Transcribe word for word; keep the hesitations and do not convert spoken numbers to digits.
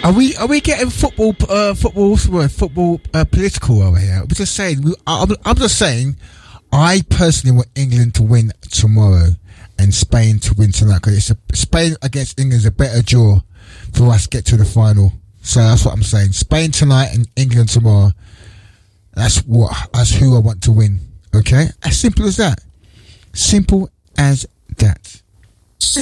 Are we are we getting football uh, football what's the word football uh, political over here? We're just saying. We, I'm, I'm just saying. I personally want England to win tomorrow and Spain to win tonight, because it's a, Spain against England is a better draw for us to get to the final. So that's what I'm saying. Spain tonight and England tomorrow. That's what. That's who I want to win. Okay, as simple as that. Simple as that.